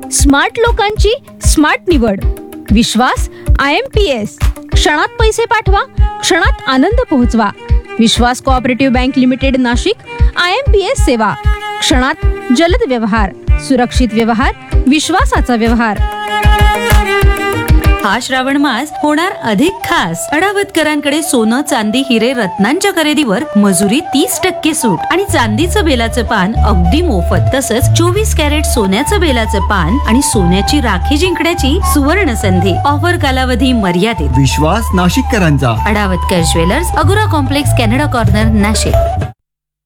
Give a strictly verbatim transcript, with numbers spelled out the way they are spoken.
Smart लोकांची smart निवड. विश्वास I am P S. क्षणात पैसे पाठवा, क्षणात आनंद पोहोचवा. विश्वास cooperative bank limited Nashik. I am P S सेवा. क्षणात जलद व्यवहार, सुरक्षित व्यवहार, विश्वासाचा व्यवहार. हा श्रावण मास होणार अधिक खास. अडावतकरांकडे सोनं, चांदी, हिरे, रत्नांच्या खरेदीवर मजुरी तीस टक्के सूट आणि चांदीचं बेलाचं पान अगदी मोफत. तसंच चोवीस कॅरेट सोन्याचं बेलाचं पान आणि सोन्याची राखी जिंकण्याची सुवर्ण संधी. ऑफर कालावधी मर्यादित. विश्वास नाशिककरांचा. अडावतकर ज्वेलर्स, अगोरा कॉम्प्लेक्स, कॅनडा कॉर्नर, नाशिक.